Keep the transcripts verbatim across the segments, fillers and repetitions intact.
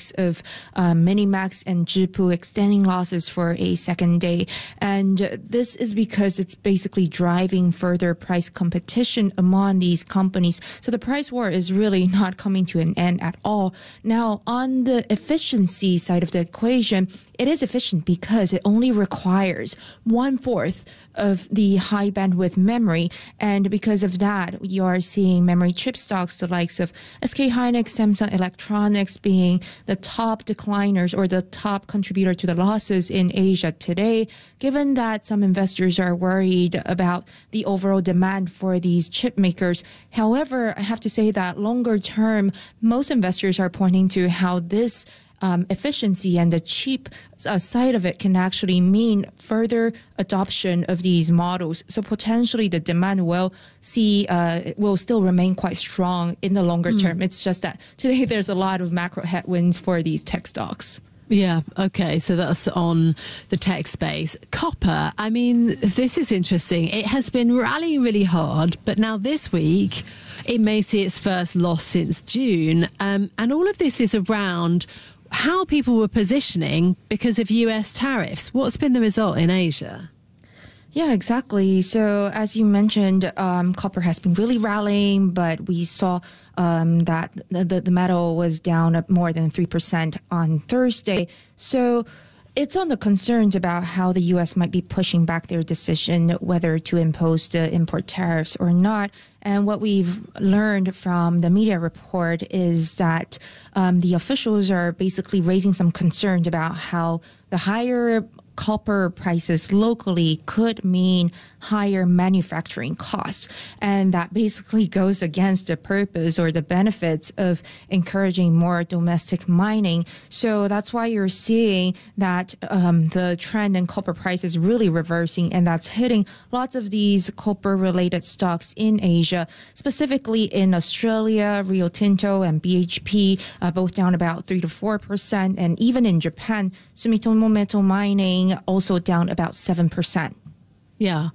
stocks of uh, Minimax and Zhipu extending losses for a second day. And this is because it's basically driving further price competition among these companies. So the price war is really not coming to an end at all. Now, on the efficiency side of the equation, it is efficient because it only requires one-fourth of the high bandwidth memory. And because of that, you are seeing memory chip stocks, the likes of S K Hynix, Samsung Electronics being the top decliners or the top contributor to the losses in Asia today, given that some investors are worried about the overall demand for these chip makers. However, I have to say that longer term, most investors are pointing to how this Um, efficiency and the cheap uh, side of it can actually mean further adoption of these models. So potentially the demand will see uh, will still remain quite strong in the longer mm. term. It's just that today there's a lot of macro headwinds for these tech stocks. Yeah, okay, so that's on the tech space. Copper, I mean, this is interesting. It has been rallying really hard, but now this week it may see its first loss since June. Um, and all of this is around how people were positioning because of U S tariffs. What's been the result in Asia? Yeah, exactly. So as you mentioned, um, copper has been really rallying, but we saw um, that the, the metal was down more than three percent on Thursday. So it's on the concerns about how the U S might be pushing back their decision whether to impose the import tariffs or not. And what we've learned from the media report is that um, the officials are basically raising some concerns about how the higher copper prices locally could mean higher manufacturing costs. And that basically goes against the purpose or the benefits of encouraging more domestic mining. So that's why you're seeing that um, the trend in copper prices really reversing, and that's hitting lots of these copper-related stocks in Asia, specifically in Australia, Rio Tinto and B H P, uh, both down about three to four percent. And even in Japan, Sumitomo Metal Mining also down about seven percent. Yeah.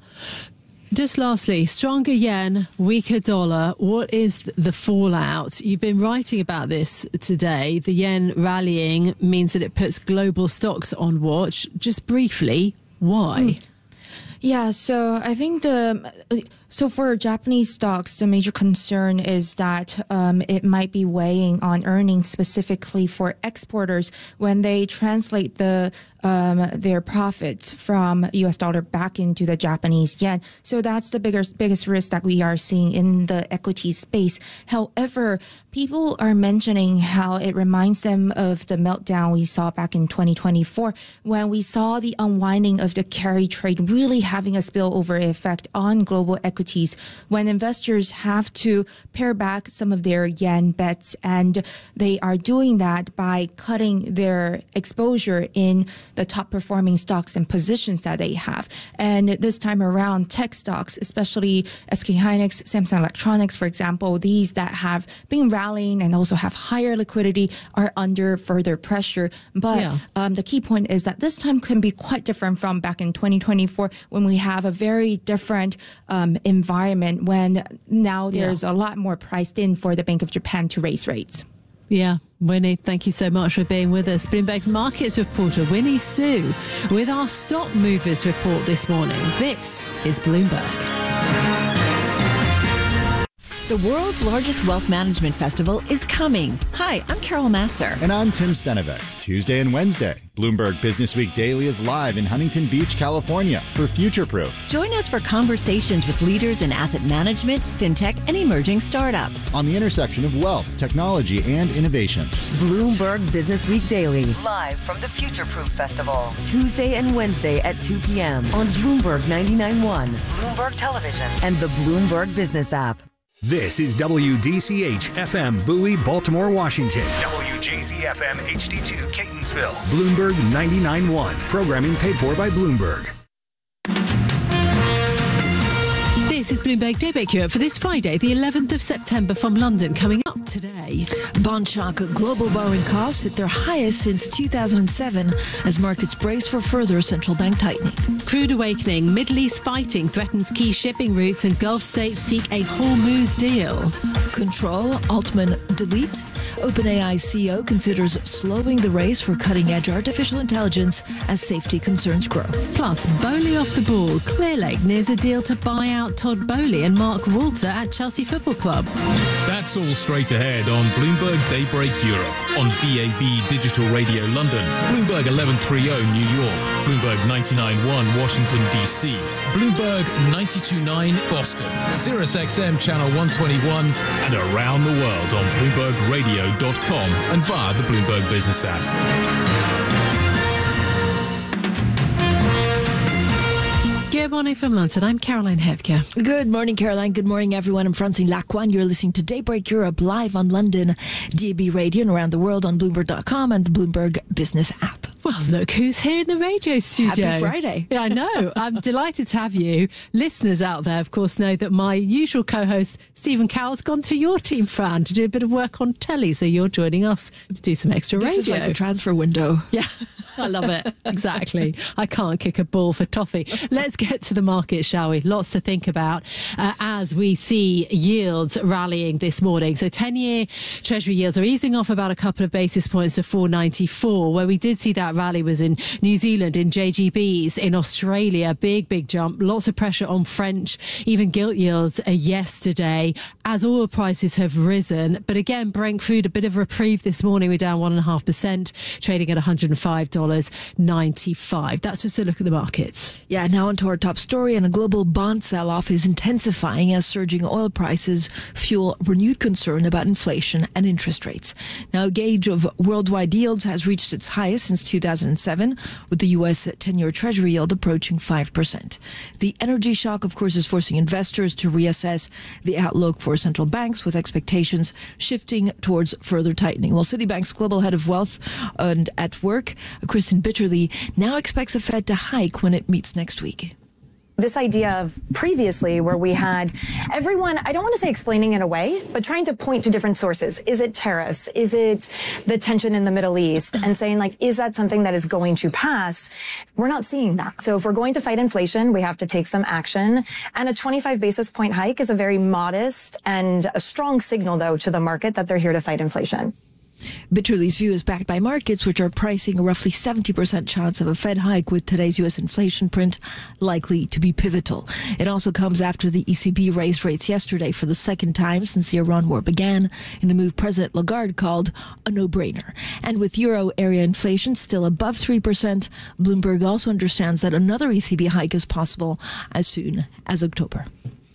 Just lastly, stronger yen, weaker dollar. What is the fallout? You've been writing about this today. The yen rallying means that it puts global stocks on watch. Just briefly, why? Mm. Yeah, so I think the so for Japanese stocks, the major concern is that um, it might be weighing on earnings specifically for exporters when they translate the um, their profits from U S dollar back into the Japanese yen. So that's the biggest biggest risk that we are seeing in the equity space. However, people are mentioning how it reminds them of the meltdown we saw back in twenty twenty-four when we saw the unwinding of the carry trade really having a spillover effect on global equities when investors have to pare back some of their yen bets, and they are doing that by cutting their exposure in the top performing stocks and positions that they have. And this time around, tech stocks, especially S K Hynix, Samsung Electronics, for example, these that have been rallying and also have higher liquidity are under further pressure. But yeah. um, the key point is that this time can be quite different from back in twenty twenty-four when we have a very different um, environment when now there's yeah. a lot more priced in for the Bank of Japan to raise rates. Yeah, Winnie, thank you so much for being with us. Bloomberg's markets reporter Winnie Su with our stock movers report this morning. This is Bloomberg. The world's largest wealth management festival is coming. Hi, I'm Carol Masser. And I'm Tim Stenevec. Tuesday and Wednesday, Bloomberg Business Week Daily is live in Huntington Beach, California for Future Proof. Join us for conversations with leaders in asset management, fintech, and emerging startups. On the intersection of wealth, technology, and innovation. Bloomberg Business Week Daily, live from the Future Proof Festival. Tuesday and Wednesday at two p.m. on Bloomberg ninety-nine point one, Bloomberg Television, and the Bloomberg Business app. This is W D C H F M Bowie, Baltimore, Washington. W J Z F M H D two, Catonsville. Bloomberg ninety-nine point one. Programming paid for by Bloomberg. This This is Bloomberg Daybreak Europe for this Friday, the eleventh of September from London. Coming up today. Bond shock. Global borrowing costs hit their highest since two thousand seven as markets brace for further central bank tightening. Crude awakening. Middle East fighting threatens key shipping routes and Gulf states seek a Hormuz deal. Control. Altman delete. OpenAI C E O considers slowing the race for cutting-edge artificial intelligence as safety concerns grow. Plus, Bowley off the ball. Clearlake nears a deal to buy out Todd Bowley and Mark Walter at Chelsea Football Club. That's all straight ahead on Bloomberg Daybreak Europe on B A B Digital Radio London, Bloomberg eleven thirty New York, Bloomberg ninety-nine point one Washington D C, Bloomberg ninety-two point nine Boston, Sirius X M Channel one twenty-one, and around the world on Bloomberg Radio dot com and via the Bloomberg Business app. Good morning from London. I'm Caroline Hebke. Good morning, Caroline. Good morning, everyone. I'm Francine Lacroix. You're listening to Daybreak Europe live on London, D A B Radio, and around the world on Bloomberg dot com and the Bloomberg Business app. Well, look who's here in the radio studio. Happy Friday. Yeah, I know. I'm delighted to have you. Listeners out there, of course, know that my usual co-host, Stephen Cowell's gone to your team, Fran, to do a bit of work on telly. So you're joining us to do some extra this radio. This is like the transfer window. Yeah, I love it. Exactly. I can't kick a ball for toffee. Let's get to the market, shall we? Lots to think about uh, as we see yields rallying this morning. So ten-year Treasury yields are easing off about a couple of basis points to four ninety-four, where we did see that rally was in New Zealand, in J G Bs, in Australia. Big, big jump. Lots of pressure on French, even gilt yields uh, yesterday as oil prices have risen. But again, Brent crude, a bit of reprieve this morning. We're down one point five percent, trading at one hundred five dollars ninety-five. That's just a look at the markets. Yeah, now onto our top story. And a global bond sell-off is intensifying as surging oil prices fuel renewed concern about inflation and interest rates. Now, a gauge of worldwide yields has reached its highest since two thousand seven, with the U S ten-year Treasury yield approaching five percent. The energy shock, of course, is forcing investors to reassess the outlook for central banks, with expectations shifting towards further tightening. Well, Citibank's global head of wealth and at work, Kristen Bitterly, now expects the Fed to hike when it meets next week. This idea of previously where we had everyone, I don't want to say explaining it away, but trying to point to different sources. Is it tariffs? Is it the tension in the Middle East? And saying, like, is that something that is going to pass? We're not seeing that. So if we're going to fight inflation, we have to take some action. And a twenty-five basis point hike is a very modest and a strong signal, though, to the market that they're here to fight inflation. Bitterly's view is backed by markets, which are pricing a roughly seventy percent chance of a Fed hike, with today's U S inflation print likely to be pivotal. It also comes after the E C B raised rates yesterday for the second time since the Iran war began, in a move President Lagarde called a no-brainer. And with euro area inflation still above three percent, Bloomberg also understands that another E C B hike is possible as soon as October.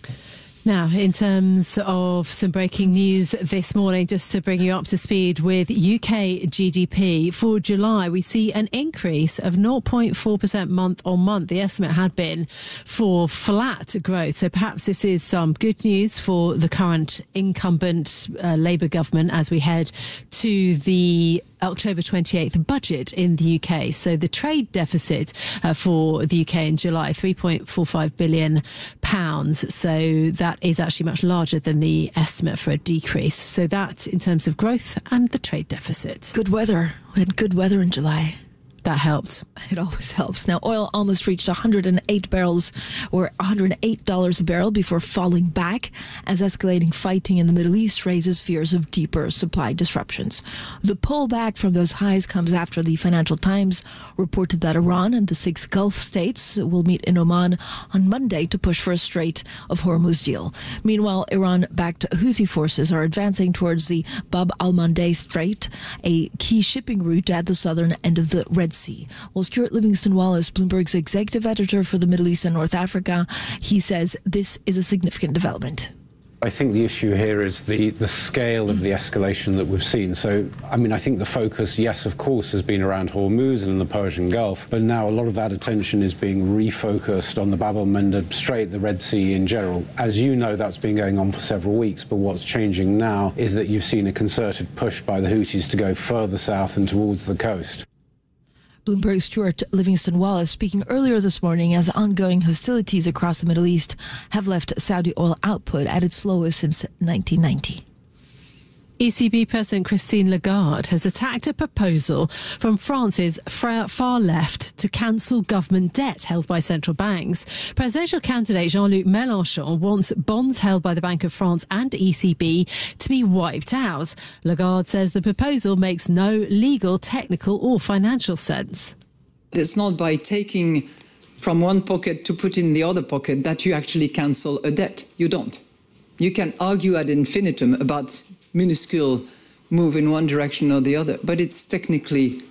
Now, in terms of some breaking news this morning, just to bring you up to speed with U K G D P for July, we see an increase of zero point four percent month on month. The estimate had been for flat growth. So perhaps this is some good news for the current incumbent uh, Labour government as we head to the October twenty-eighth budget in the U K. So the trade deficit uh, for the U K in July, three point four five billion pounds. So that is actually much larger than the estimate for a decrease. So that in terms of growth and the trade deficit. Good weather. We had good weather in July. That helped. It always helps. Now, oil almost reached one hundred eight barrels or one hundred eight dollars a barrel before falling back as escalating fighting in the Middle East raises fears of deeper supply disruptions. The pullback from those highs comes after the Financial Times reported that Iran and the six Gulf states will meet in Oman on Monday to push for a Strait of Hormuz deal. Meanwhile, Iran-backed Houthi forces are advancing towards the Bab al-Mandeb Strait, a key shipping route at the southern end of the Red Sea. Well, Stuart Livingston-Wallace, Bloomberg's executive editor for the Middle East and North Africa, he says this is a significant development. I think the issue here is the, the scale of the escalation that we've seen. So, I mean, I think the focus, yes, of course, has been around Hormuz and the Persian Gulf, but now a lot of that attention is being refocused on the Bab al-Mandeb Strait, the Red Sea in general. As you know, that's been going on for several weeks, but what's changing now is that you've seen a concerted push by the Houthis to go further south and towards the coast. Bloomberg's Stuart Livingston-Wallace speaking earlier this morning as ongoing hostilities across the Middle East have left Saudi oil output at its lowest since nineteen ninety. E C B President Christine Lagarde has attacked a proposal from France's far left to cancel government debt held by central banks. Presidential candidate Jean-Luc Mélenchon wants bonds held by the Bank of France and E C B to be wiped out. Lagarde says the proposal makes no legal, technical or financial sense. It's not by taking from one pocket to put in the other pocket that you actually cancel a debt. You don't. You can argue ad infinitum about minuscule move in one direction or the other, but it's technically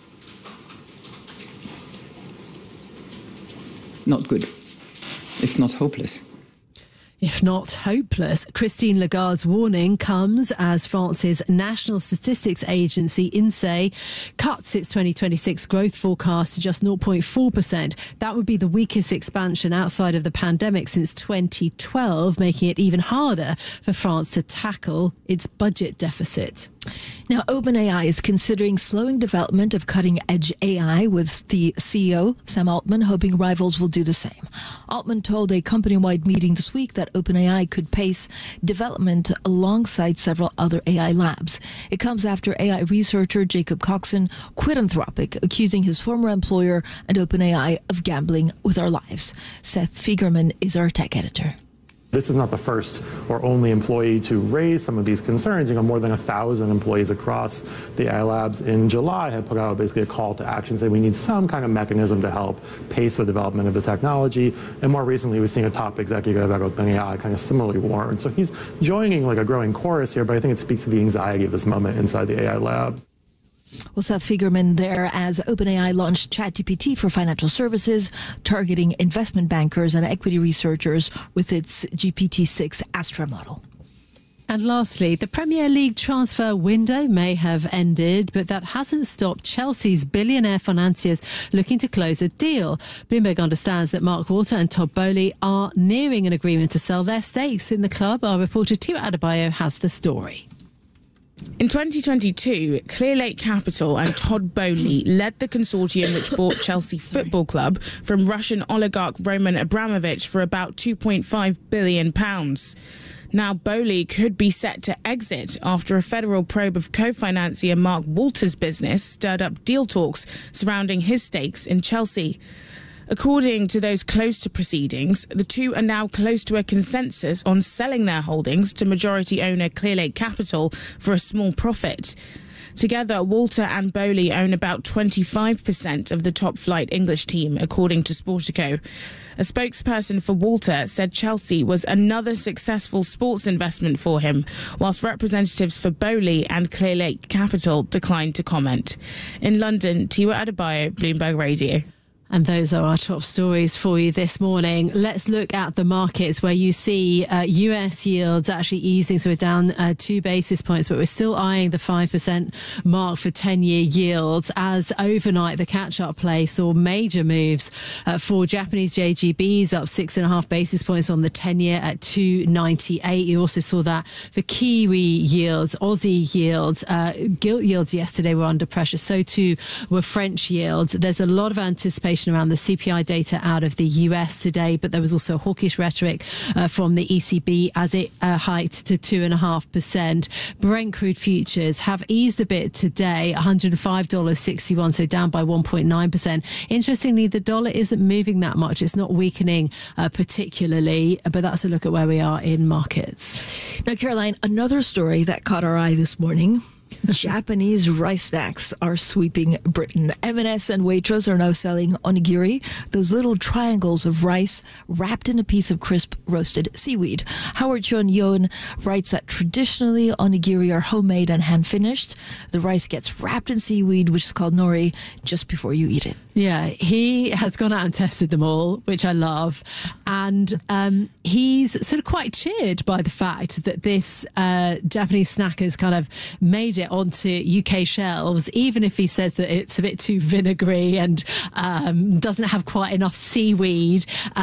not good, if not hopeless. If not hopeless. Christine Lagarde's warning comes as France's National Statistics Agency, INSEE, cuts its twenty twenty-six growth forecast to just zero point four percent. That would be the weakest expansion outside of the pandemic since twenty twelve, making it even harder for France to tackle its budget deficit. Now, OpenAI is considering slowing development of cutting-edge A I, with the C E O, Sam Altman, hoping rivals will do the same. Altman told a company-wide meeting this week that OpenAI could pace development alongside several other A I labs. It comes after A I researcher Jacob Coxon quit Anthropic, accusing his former employer and OpenAI of gambling with our lives. Seth Fiegerman is our tech editor. This is not the first or only employee to raise some of these concerns. You know, more than a thousand employees across the A I labs in July had put out basically a call to action saying we need some kind of mechanism to help pace the development of the technology. And more recently, we've seen a top executive at OpenAI kind of similarly warn. So he's joining like a growing chorus here, but I think it speaks to the anxiety of this moment inside the A I labs. Well, Seth Fiegerman there as OpenAI launched ChatGPT for financial services, targeting investment bankers and equity researchers with its G P T six Astra model. And lastly, the Premier League transfer window may have ended, but that hasn't stopped Chelsea's billionaire financiers looking to close a deal. Bloomberg understands that Mark Walter and Todd Boehly are nearing an agreement to sell their stakes in the club. Our reporter Tiwa Adebayo has the story. In twenty twenty-two, Clearlake Capital and Todd Boehly led the consortium which bought Chelsea Football Club from Russian oligarch Roman Abramovich for about two point five billion pounds. Now, Boehly could be set to exit after a federal probe of co-financier Mark Walter's business stirred up deal talks surrounding his stakes in Chelsea. According to those close to proceedings, the two are now close to a consensus on selling their holdings to majority owner Clearlake Capital for a small profit. Together, Walter and Boehly own about twenty-five percent of the top-flight English team, according to Sportico. A spokesperson for Walter said Chelsea was another successful sports investment for him, whilst representatives for Boehly and Clearlake Capital declined to comment. In London, Tiwa Adebayo, Bloomberg Radio. And those are our top stories for you this morning. Let's look at the markets where you see uh, U S yields actually easing. So we're down uh, two basis points, but we're still eyeing the five percent mark for ten-year yields as overnight the catch-up play saw major moves uh, for Japanese J G Bs up six and a half basis points on the ten-year at two ninety-eight. You also saw that for Kiwi yields, Aussie yields, uh, gilt yields yesterday were under pressure. So too were French yields. There's a lot of anticipation around the C P I data out of the U S today, but there was also hawkish rhetoric uh, from the E C B as it uh, hiked to two and a half percent. Brent crude futures have eased a bit today, one hundred five dollars sixty-one, so down by one point nine percent. Interestingly, the dollar isn't moving that much. It's not weakening uh, particularly, but that's a look at where we are in markets. Now, Caroline, another story that caught our eye this morning. Japanese rice snacks are sweeping Britain. M and S and Waitrose are now selling onigiri, those little triangles of rice wrapped in a piece of crisp roasted seaweed. Howard Chun-Yon writes that traditionally onigiri are homemade and hand-finished. The rice gets wrapped in seaweed, which is called nori, just before you eat it. Yeah, he has gone out and tested them all, which I love. And um, he's sort of quite cheered by the fact that this uh, Japanese snack has kind of made it onto U K shelves, even if he says that it's a bit too vinegary and um, doesn't have quite enough seaweed. Uh,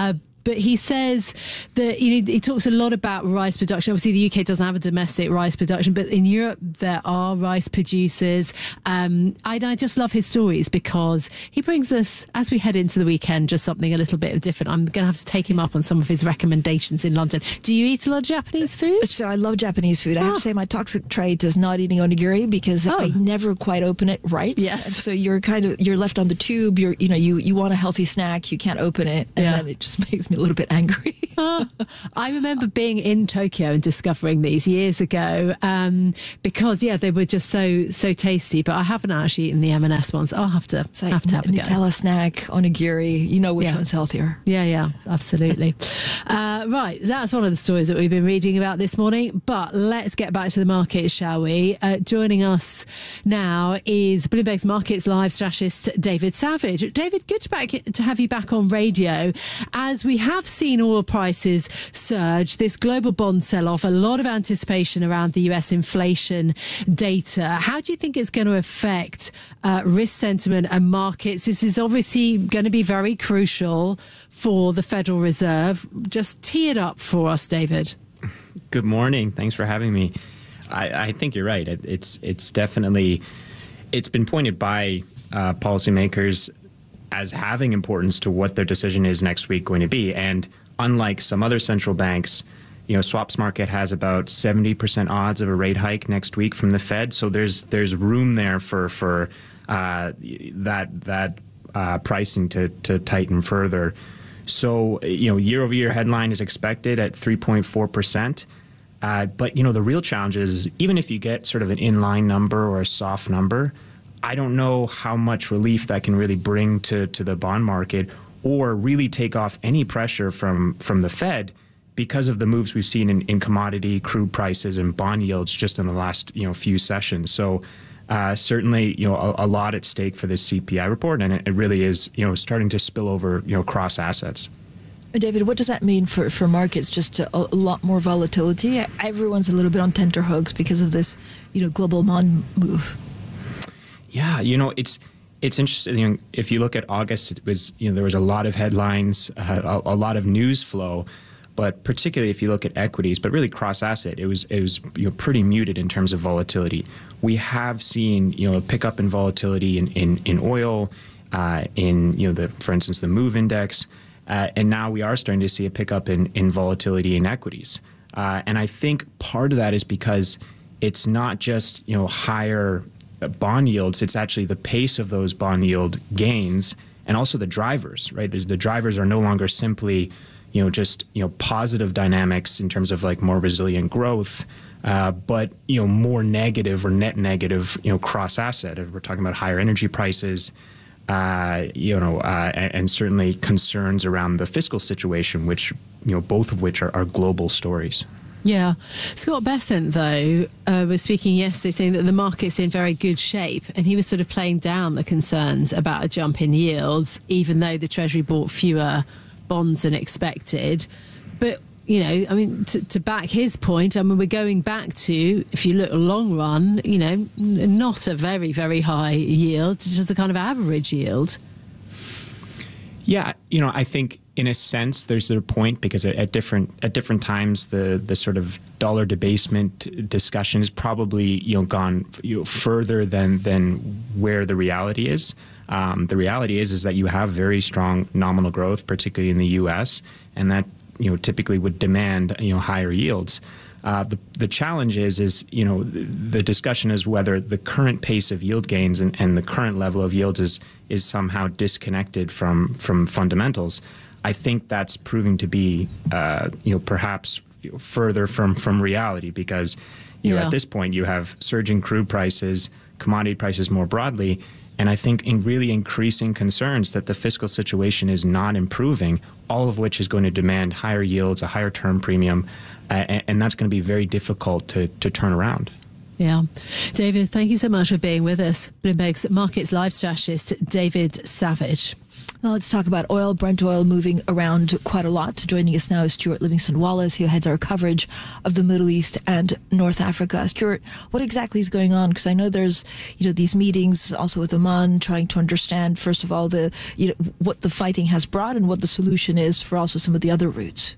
but he says that, you know, he talks a lot about rice production. Obviously, the U K doesn't have a domestic rice production, but in Europe there are rice producers. Um, I, I just love his stories because he brings us, as we head into the weekend, just something a little bit different. I'm going to have to take him up on some of his recommendations in London. Do you eat a lot of Japanese food? So I love Japanese food. I have to say my toxic trait is not eating onigiri because oh. I never quite open it right. Yes. And so you're kind of you're left on the tube. You're you know you you want a healthy snack. You can't open it, and yeah. then it just makes me a little bit angry. uh, I remember being in Tokyo and discovering these years ago um, because yeah they were just so so tasty. But I haven't actually eaten the M and S ones. I'll have to it's like have to have a Nutella go. snack, onigiri. You know which yeah. one's healthier. Yeah, yeah, absolutely. uh, right, that's one of the stories that we've been reading about this morning. But let's get back to the markets, shall we? Uh, joining us now is Bloomberg's Markets Live strategist David Savage. David, good to, back, to have you back on radio. As we have seen oil prices surge, this global bond sell-off, a lot of anticipation around the U S inflation data. How do you think it's going to affect uh, risk sentiment and markets? This is obviously going to be very crucial for the Federal Reserve. Just tee it up for us, David. Good morning. Thanks for having me. I, I think you're right. It, it's it's definitely it's been pointed by uh, policymakers as having importance to what their decision is next week going to be. And unlike some other central banks, you know, swaps market has about seventy percent odds of a rate hike next week from the Fed. So there's there's room there for for uh, that that uh, pricing to to tighten further. So, you know, year over year headline is expected at three point four percent. Uh, but, you know, the real challenge is even if you get sort of an inline number or a soft number, I don't know how much relief that can really bring to, to the bond market or really take off any pressure from, from the Fed because of the moves we've seen in, in commodity, crude prices and bond yields just in the last, you know, few sessions. So uh, certainly, you know, a, a lot at stake for this C P I report. And it, it really is, you know, starting to spill over, you know, across assets. David, what does that mean for, for markets? Just a, a lot more volatility? Everyone's a little bit on tenterhooks because of this, you know, global bond move. Yeah, you know, it's it's interesting. You know, if you look at August, it was, you know, there was a lot of headlines, uh, a, a lot of news flow, but particularly if you look at equities, but really cross asset, it was it was you know pretty muted in terms of volatility. We have seen, you know, a pickup in volatility in in, in oil, uh, in you know the for instance the MOVE index. Uh, and now we are starting to see a pickup in, in volatility in equities. Uh, and I think part of that is because it's not just, you know, higher bond yields, it's actually the pace of those bond yield gains and also the drivers, right? There's, the drivers are no longer simply, you know, just, you know, positive dynamics in terms of like more resilient growth, uh, but, you know, more negative or net negative, you know, cross asset. We're talking about higher energy prices, Uh, you know, uh, and, and certainly concerns around the fiscal situation, which, you know, both of which are, are global stories. Yeah. Scott Bessent, though, uh, was speaking yesterday saying that the market's in very good shape, and he was sort of playing down the concerns about a jump in yields, even though the Treasury bought fewer bonds than expected. But, you know, I mean, to, to back his point, I mean, we're going back to, if you look long run, you know, not a very, very high yield, just a kind of average yield. Yeah, you know, I think in a sense there's a point because at, at different at different times the the sort of dollar debasement discussion has probably, you know, gone, you know, further than than where the reality is. Um, the reality is is that you have very strong nominal growth, particularly in the U S, and that, you know, typically would demand, you know, higher yields. Uh, the the challenge is is you know the discussion is whether the current pace of yield gains and, and the current level of yields is is somehow disconnected from from fundamentals. I think that's proving to be uh, you know perhaps further from from reality because you know yeah. at this point you have surging crude prices, commodity prices more broadly. And I think in really increasing concerns that the fiscal situation is not improving, all of which is going to demand higher yields, a higher term premium, uh, and, and that's going to be very difficult to, to turn around. Yeah. David, thank you so much for being with us. Bloomberg's Markets Live strategist, David Savage. Now let's talk about oil. Brent oil moving around quite a lot. Joining us now is Stuart Livingston-Wallace, who heads our coverage of the Middle East and North Africa. Stuart, what exactly is going on? Because I know there's, you know, these meetings also with Oman, trying to understand, first of all, the you know what the fighting has brought and what the solution is for also some of the other routes.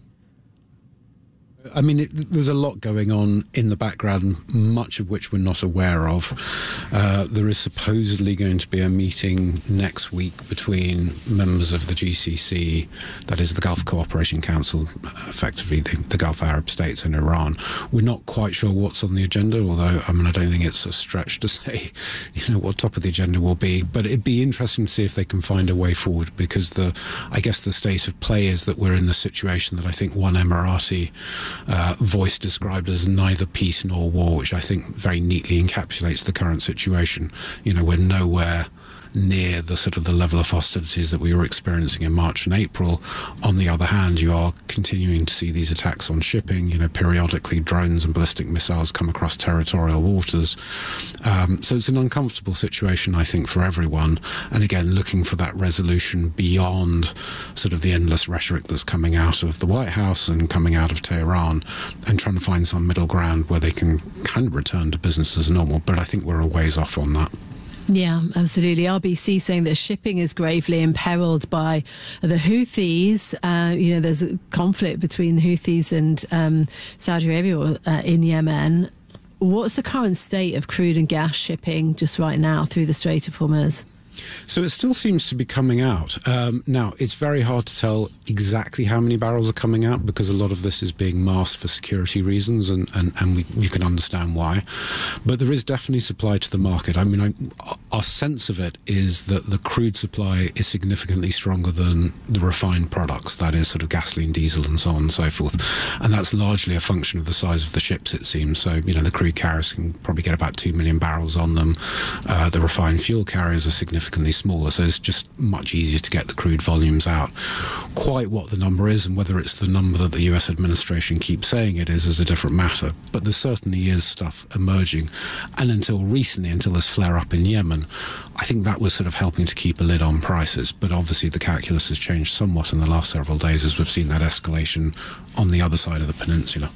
I mean, it, there's a lot going on in the background, much of which we're not aware of. Uh, there is supposedly going to be a meeting next week between members of the G C C, that is the Gulf Cooperation Council, effectively the, the Gulf Arab states and Iran. We're not quite sure what's on the agenda, although, I mean, I don't think it's a stretch to say, you know, what top of the agenda will be. But it'd be interesting to see if they can find a way forward, because the, I guess the state of play is that we're in the situation that I think one Emirati Uh, voice described as neither peace nor war, which I think very neatly encapsulates the current situation. You know, we're nowhere near the sort of the level of hostilities that we were experiencing in March and April. On the other hand, you are continuing to see these attacks on shipping. You know, periodically drones and ballistic missiles come across territorial waters. Um, so it's an uncomfortable situation, I think, for everyone. And again, looking for that resolution beyond sort of the endless rhetoric that's coming out of the White House and coming out of Tehran, and trying to find some middle ground where they can kind of return to business as normal. But I think we're a ways off on that. Yeah, absolutely. R B C saying that shipping is gravely imperiled by the Houthis. Uh, you know, there's a conflict between the Houthis and um, Saudi Arabia uh, in Yemen. What's the current state of crude and gas shipping just right now through the Strait of Hormuz? So it still seems to be coming out. Um, now, it's very hard to tell exactly how many barrels are coming out, because a lot of this is being masked for security reasons, and, and, and we, you can understand why. But there is definitely supply to the market. I mean, I, our sense of it is that the crude supply is significantly stronger than the refined products, that is sort of gasoline, diesel, and so on and so forth. And that's largely a function of the size of the ships, it seems. So, you know, the crude carriers can probably get about two million barrels on them. Uh, the refined fuel carriers are significantly significantly smaller, so it's just much easier to get the crude volumes out. Quite what the number is, and whether it's the number that the U S administration keeps saying it is, is a different matter. But there certainly is stuff emerging. And until recently, until this flare-up in Yemen, I think that was sort of helping to keep a lid on prices. But obviously the calculus has changed somewhat in the last several days as we've seen that escalation on the other side of the peninsula.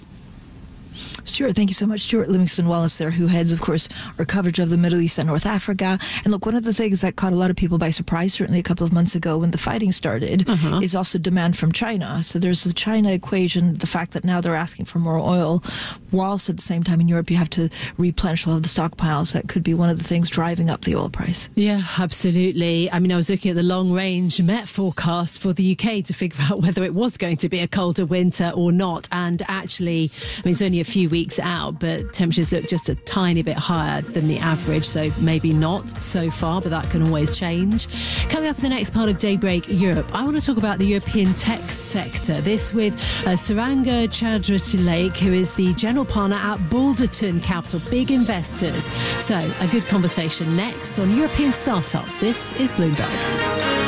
Stuart, thank you so much. Stuart Livingston-Wallace there, who heads, of course, our coverage of the Middle East and North Africa. And look, one of the things that caught a lot of people by surprise, certainly a couple of months ago when the fighting started, uh-huh. is also demand from China. So there's the China equation, the fact that now they're asking for more oil, whilst at the same time in Europe you have to replenish all of the stockpiles. That could be one of the things driving up the oil price. Yeah, absolutely. I mean, I was looking at the long-range Met forecast for the U K to figure out whether it was going to be a colder winter or not. And actually, I mean, it's only a few weeks out, but temperatures look just a tiny bit higher than the average, so maybe not so far, but that can always change. Coming up in the next part of Daybreak Europe, I want to talk about the European tech sector. This with uh, Saranga Chadratilake, who is the general partner at Balderton Capital, big investors. So a good conversation next on European startups. This is Bloomberg.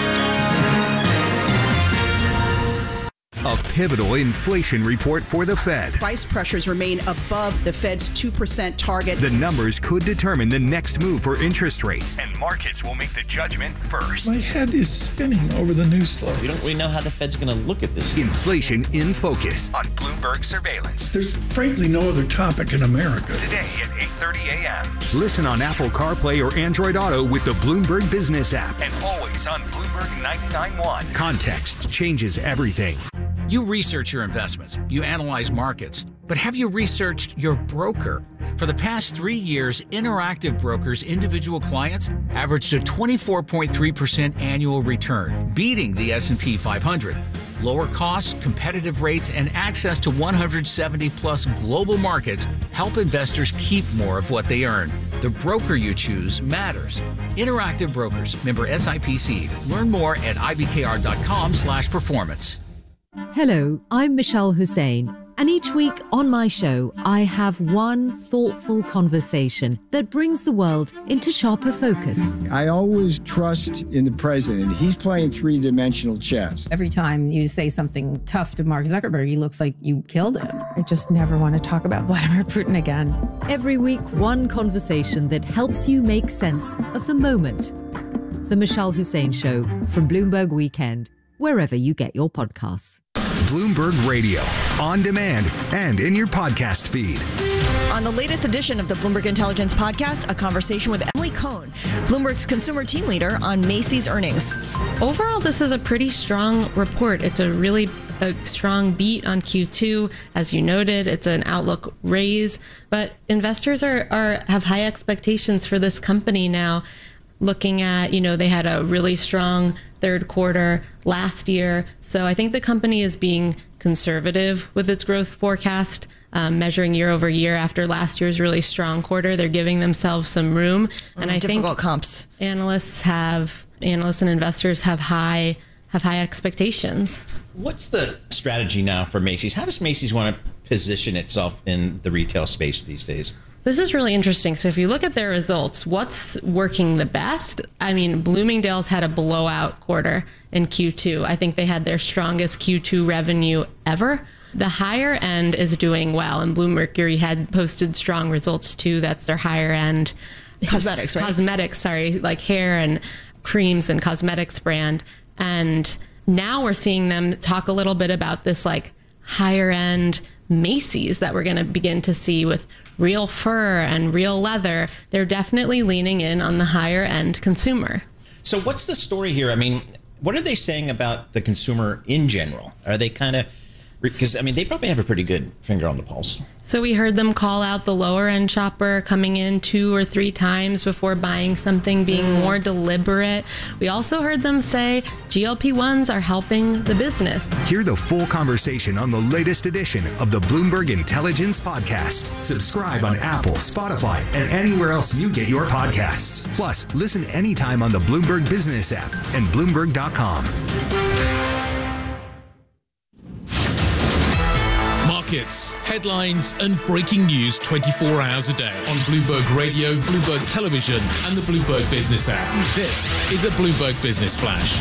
A pivotal inflation report for the Fed. Price pressures remain above the Fed's two percent target. The numbers could determine the next move for interest rates, and markets will make the judgment first. My head is spinning over the news flow. We don't really know how the Fed's going to look at this. Inflation in Focus on Bloomberg Surveillance. There's frankly no other topic in America. Today at eight thirty a.m. Listen on Apple CarPlay or Android Auto with the Bloomberg Business app, and always on Bloomberg ninety-nine point one. Context changes everything. You research your investments, you analyze markets, but have you researched your broker? For the past three years, Interactive Brokers' individual clients averaged a twenty-four point three percent annual return, beating the S and P five hundred. Lower costs, competitive rates, and access to one hundred seventy plus global markets help investors keep more of what they earn. The broker you choose matters. Interactive Brokers, member S I P C. Learn more at I B K R dot com slash performance. Hello, I'm Michelle Hussein. And each week on my show, I have one thoughtful conversation that brings the world into sharper focus. I always trust in the president. He's playing three-dimensional chess. Every time you say something tough to Mark Zuckerberg, he looks like you killed him. I just never want to talk about Vladimir Putin again. Every week, one conversation that helps you make sense of the moment. The Mishal Hussain Show from Bloomberg Weekend, wherever you get your podcasts. Bloomberg Radio, on demand and in your podcast feed. On the latest edition of the Bloomberg Intelligence Podcast, a conversation with Emily Cohn, Bloomberg's consumer team leader, on Macy's earnings. Overall, this is a pretty strong report. It's a really a strong beat on Q two. As you noted, it's an outlook raise, but investors are, are have high expectations for this company now. Looking at, you know, they had a really strong third quarter last year. So I think the company is being conservative with its growth forecast, um, measuring year over year after last year's really strong quarter. They're giving themselves some room. And mm, I difficult think comps. Analysts have, analysts and investors have high, have high expectations. What's the strategy now for Macy's? How does Macy's want to position itself in the retail space these days? This is really interesting. So if you look at their results, what's working the best? I mean, Bloomingdale's had a blowout quarter in Q two. I think they had their strongest Q two revenue ever. The higher end is doing well, and Bluemercury had posted strong results too. That's their higher end cosmetics, right? Cosmetics, sorry, like hair and creams and cosmetics brand. And now we're seeing them talk a little bit about this like higher end Macy's that we're going to begin to see with real fur and real leather. They're definitely leaning in on the higher end consumer. So what's the story here? I mean, what are they saying about the consumer in general? Are they kind of, because I mean, they probably have a pretty good finger on the pulse. So we heard them call out the lower end shopper coming in two or three times before buying something, being mm. more deliberate. We also heard them say G L P ones are helping the business. Hear the full conversation on the latest edition of the Bloomberg Intelligence Podcast. Subscribe on Apple, Spotify, and anywhere else you get your podcasts. Plus, listen anytime on the Bloomberg Business app and Bloomberg dot com. Markets, headlines, and breaking news twenty-four hours a day on Bloomberg Radio, Bloomberg Television, and the Bloomberg Business app. This is a Bloomberg Business Flash.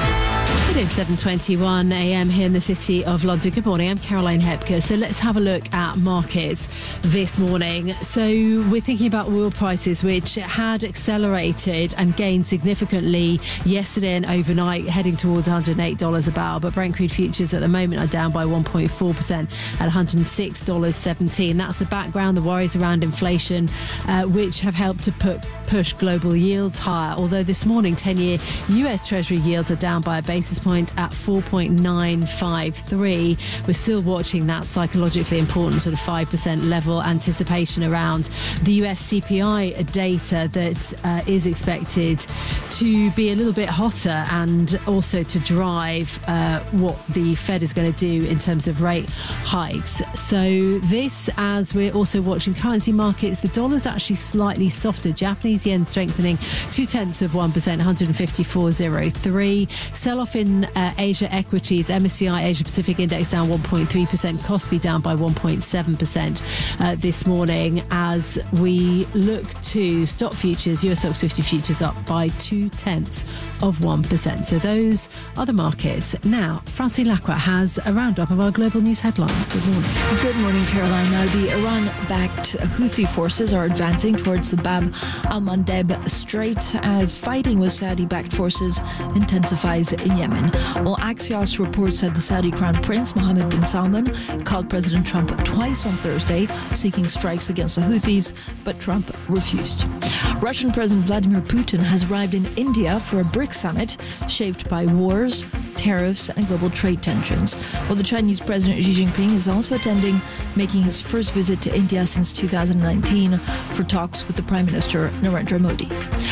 It is seven twenty-one a.m. here in the city of London. Good morning, I'm Caroline Hepker. So let's have a look at markets this morning. So we're thinking about oil prices, which had accelerated and gained significantly yesterday and overnight, heading towards one hundred eight dollars a barrel. But Brent crude futures at the moment are down by one point four percent at one hundred six dollars seventeen. That's the background, the worries around inflation, uh, which have helped to put push global yields higher. Although this morning, ten-year U S Treasury yields are down by a basis point at four point nine five three. We're still watching that psychologically important sort of five percent level, anticipation around the U S C P I data that uh, is expected to be a little bit hotter and also to drive uh, what the Fed is going to do in terms of rate hikes. So this, as we're also watching currency markets, the dollar's actually slightly softer. Japanese yen strengthening two tenths of one percent, one hundred fifty-four point oh three. Sell off in Uh, Asia equities, M S C I Asia Pacific Index down one point three percent, Kospi down by one point seven percent uh, this morning. As we look to stock futures, U S Stocks fifty futures up by two tenths of one percent. So those are the markets. Now, Francine Lacqua has a roundup of our global news headlines. Good morning. Good morning, Caroline. Now, the Iran-backed Houthi forces are advancing towards the Bab al-Mandeb Strait as fighting with Saudi-backed forces intensifies in Yemen. Well, Axios reports that the Saudi Crown Prince Mohammed bin Salman called President Trump twice on Thursday, seeking strikes against the Houthis, but Trump refused. Russian President Vladimir Putin has arrived in India for a BRICS summit shaped by wars, tariffs, and global trade tensions. Well, the Chinese President Xi Jinping is also attending, making his first visit to India since two thousand nineteen for talks with the Prime Minister Narendra Modi.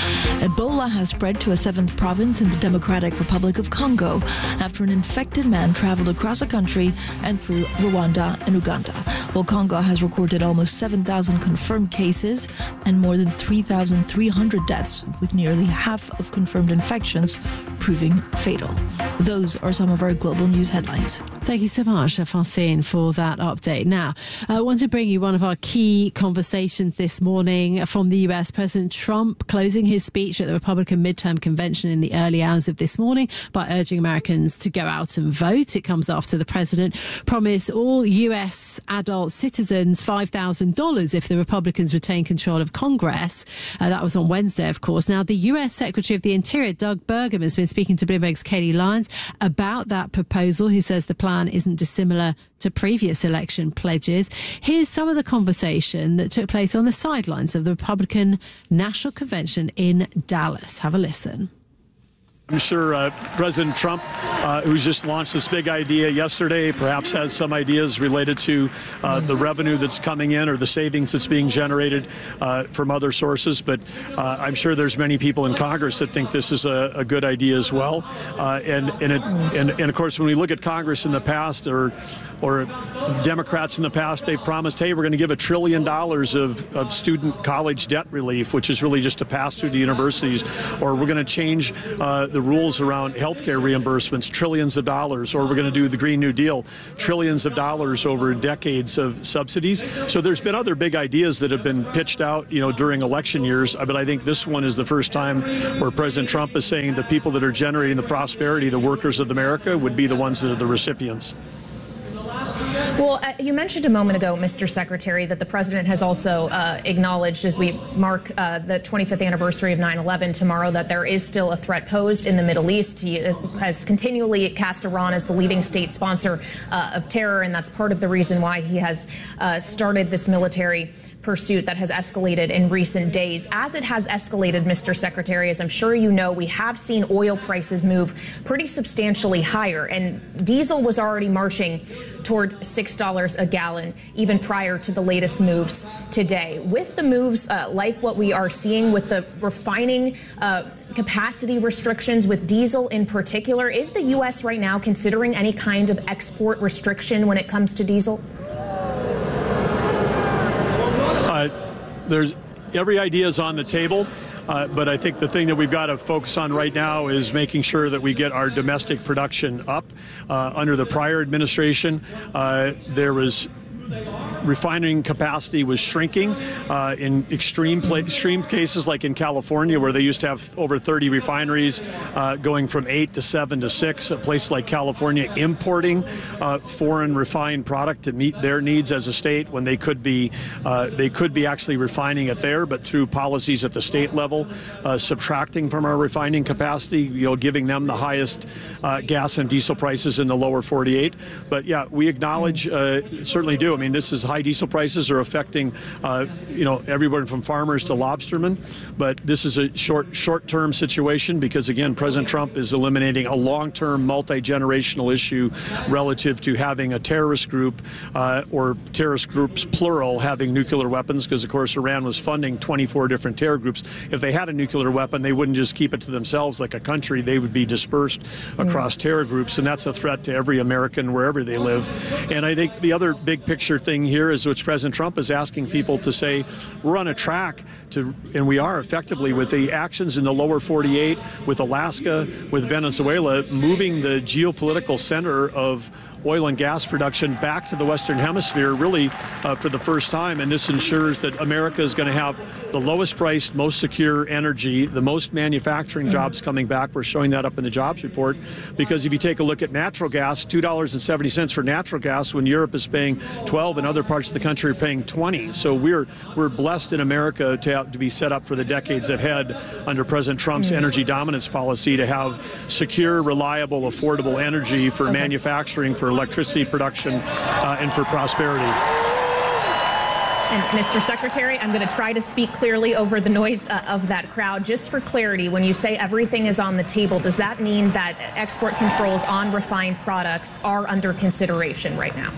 Ebola has spread to a seventh province in the Democratic Republic of Congo after an infected man traveled across the country and through Rwanda and Uganda. Well, Congo has recorded almost seven thousand confirmed cases and more than three thousand three hundred deaths, with nearly half of confirmed infections proving fatal. Those are some of our global news headlines. Thank you so much, Francine, for that update. Now, I want to bring you one of our key conversations this morning from the U S. President Trump closing his speech at the Republican midterm convention in the early hours of this morning by urging Americans to go out and vote. It comes after the president promised all U S adult citizens five thousand dollars if the Republicans retain control of Congress. Uh, that was on Wednesday, of course. Now, the U S. Secretary of the Interior, Doug Burgum, has been speaking to Bloomberg's Katie Lyons about that proposal. He says the plan isn't dissimilar to previous election pledges. Here's some of the conversation that took place on the sidelines of the Republican National Convention in Dallas. Have a listen. I'm sure uh, President Trump, uh, who's just launched this big idea yesterday, perhaps has some ideas related to uh, the revenue that's coming in or the savings that's being generated uh, from other sources. But uh, I'm sure there's many people in Congress that think this is a, a good idea as well. Uh, and and, it, and and of course, when we look at Congress in the past, or or Democrats in the past, they've promised, hey, we're going to give a trillion dollars of, of student college debt relief, which is really just a pass through to universities, or we're going to change uh, the rules around healthcare reimbursements, trillions of dollars, or we're going to do the Green New Deal, trillions of dollars over decades of subsidies. So there's been other big ideas that have been pitched out, you know, during election years. But I think this one is the first time where President Trump is saying the people that are generating the prosperity, the workers of America, would be the ones that are the recipients. Well, uh, you mentioned a moment ago, Mister Secretary, that the president has also uh, acknowledged as we mark uh, the twenty-fifth anniversary of nine eleven tomorrow that there is still a threat posed in the Middle East. He is, has continually cast Iran as the leading state sponsor uh, of terror, and that's part of the reason why he has uh, started this military pursuit that has escalated in recent days. As it has escalated, Mister Secretary, as I'm sure you know, we have seen oil prices move pretty substantially higher, and diesel was already marching toward six dollars a gallon even prior to the latest moves today. With the moves uh, like what we are seeing with the refining uh, capacity restrictions with diesel in particular, is the U S right now considering any kind of export restriction when it comes to diesel? Uh, there's every idea is on the table, uh, but I think the thing that we've got to focus on right now is making sure that we get our domestic production up. Uh, under the prior administration, uh, there was refining capacity was shrinking uh, in extreme pla- extreme cases like in California, where they used to have over thirty refineries uh, going from eight to seven to six. A place like California importing uh, foreign refined product to meet their needs as a state when they could be uh, they could be actually refining it there, but through policies at the state level, uh, subtracting from our refining capacity, you know, giving them the highest uh, gas and diesel prices in the lower forty-eight. But yeah, we acknowledge, uh, certainly do. I mean, this is high diesel prices are affecting, uh, you know, everyone from farmers to lobstermen. But this is a short, short-term situation because, again, President Trump is eliminating a long-term, multi-generational issue relative to having a terrorist group uh, or terrorist groups, plural, having nuclear weapons. Because, of course, Iran was funding twenty-four different terror groups. If they had a nuclear weapon, they wouldn't just keep it to themselves like a country. They would be dispersed across terror groups, and that's a threat to every American wherever they live. And I think the other big picture thing here is which President Trump is asking people to say we're on a track to, and we are effectively with the actions in the lower forty-eight, with Alaska, with Venezuela, moving the geopolitical center of oil and gas production back to the Western Hemisphere, really uh, for the first time. And this ensures that America is going to have the lowest priced, most secure energy, the most manufacturing jobs coming back. We're showing that up in the jobs report. Because if you take a look at natural gas, two dollars and seventy cents for natural gas when Europe is paying twelve and other parts of the country are paying twenty. So we're we're blessed in America to have, to be set up for the decades ahead under President Trump's mm. energy dominance policy to have secure, reliable, affordable energy for okay. manufacturing, for electricity production, uh, and for prosperity. And Mister Secretary, I'm going to try to speak clearly over the noise uh, of that crowd. Just for clarity, when you say everything is on the table, does that mean that export controls on refined products are under consideration right now?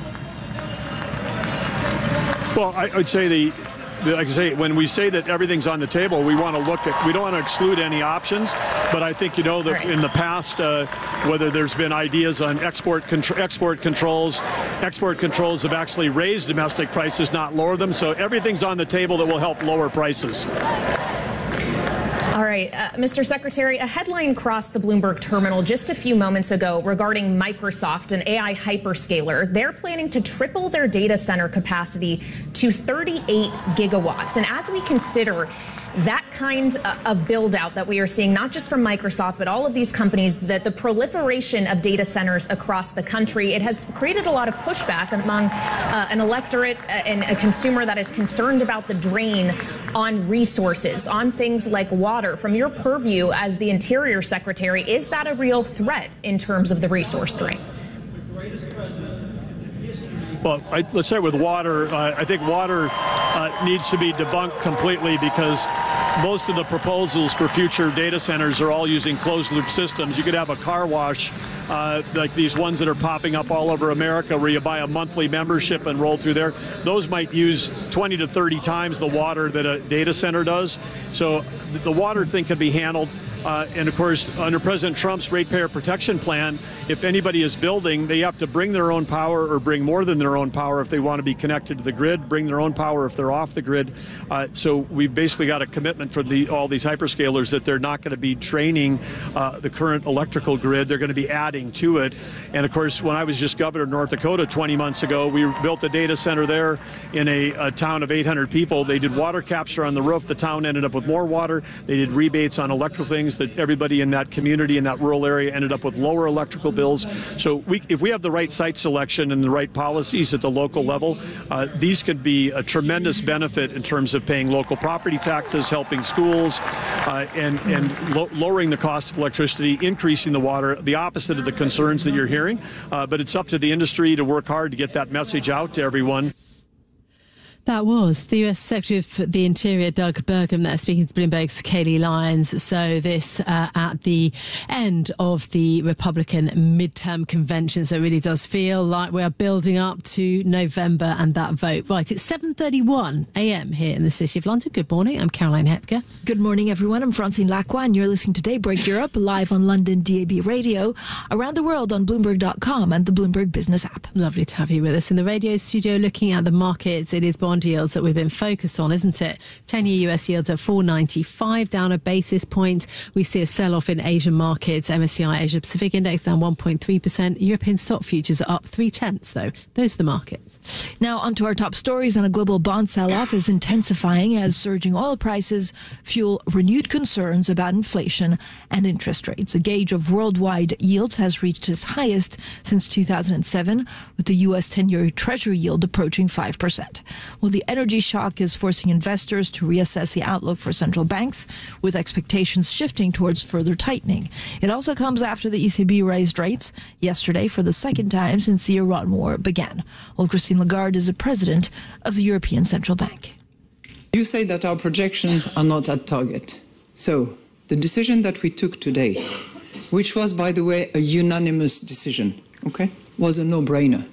Well, I would say the like I say, when we say that everything's on the table, we want to look at, we don't want to exclude any options, but I think, you know, that right. in the past, uh, whether there's been ideas on export contr- export controls, export controls have actually raised domestic prices, not lower them. So everything's on the table that will help lower prices. All right, uh, Mister Secretary, a headline crossed the Bloomberg terminal just a few moments ago regarding Microsoft, an A I hyperscaler. They're planning to triple their data center capacity to thirty-eight gigawatts. And as we consider that kind of build out that we are seeing, not just from Microsoft, but all of these companies, that the proliferation of data centers across the country, it has created a lot of pushback among uh, an electorate and a consumer that is concerned about the drain on resources, on things like water. From your purview as the Interior Secretary, is that a real threat in terms of the resource drain? Well, I, let's start with water. Uh, I think water uh, needs to be debunked completely because most of the proposals for future data centers are all using closed-loop systems. You could have a car wash, uh, like these ones that are popping up all over America, where you buy a monthly membership and roll through there. Those might use twenty to thirty times the water that a data center does. So the water thing can be handled. Uh, and of course, under President Trump's ratepayer protection plan, if anybody is building, they have to bring their own power or bring more than their own power if they want to be connected to the grid, bring their own power if they're off the grid. Uh, so we've basically got a commitment from the, all these hyperscalers that they're not going to be draining uh, the current electrical grid. They're going to be adding to it. And of course, when I was just governor of North Dakota twenty months ago, we built a data center there in a, a town of eight hundred people. They did water capture on the roof. The town ended up with more water. They did rebates on electrical things that everybody in that community, in that rural area, ended up with lower electrical bills. So we, if we have the right site selection and the right policies at the local level, uh, these could be a tremendous benefit in terms of paying local property taxes, helping schools, uh, and, and lo lowering the cost of electricity, increasing the water, the opposite of the concerns that you're hearing. Uh, but it's up to the industry to work hard to get that message out to everyone. That was the U S Secretary of the Interior, Doug Burgum, there speaking to Bloomberg's Kayleigh Lyons. So this uh, at the end of the Republican midterm convention. So it really does feel like we are building up to November and that vote. Right, it's seven thirty-one a m here in the City of London. Good morning, I'm Caroline Hepker. Good morning, everyone. I'm Francine Lacroix, and you're listening to Daybreak Europe, live on London D A B radio, around the world on Bloomberg dot com and the Bloomberg Business app. Lovely to have you with us in the radio studio looking at the markets. It is bond yields that we've been focused on, isn't it? ten-year U S yields at four ninety-five, down a basis point. We see a sell-off in Asian markets. M S C I Asia Pacific Index down one point three percent. European stock futures are up three tenths, though. Those are the markets. Now, onto our top stories. And a global bond sell-off is intensifying as surging oil prices fuel renewed concerns about inflation and interest rates. A gauge of worldwide yields has reached its highest since two thousand seven, with the U S ten-year Treasury yield approaching five percent. Well, the energy shock is forcing investors to reassess the outlook for central banks, with expectations shifting towards further tightening. It also comes after the E C B raised rates yesterday for the second time since the Iran war began. Well, Christine Lagarde is the president of the European Central Bank. You say that our projections are not at target. So the decision that we took today, which was, by the way, a unanimous decision, okay, was a no-brainer.